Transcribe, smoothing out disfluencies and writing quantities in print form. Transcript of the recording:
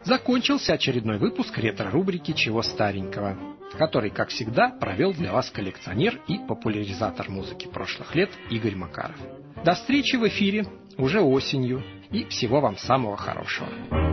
закончился очередной выпуск ретро-рубрики «Чего старенького», который, как всегда, провел для вас коллекционер и популяризатор музыки прошлых лет Игорь Макаров. До встречи в эфире уже осенью и всего вам самого хорошего.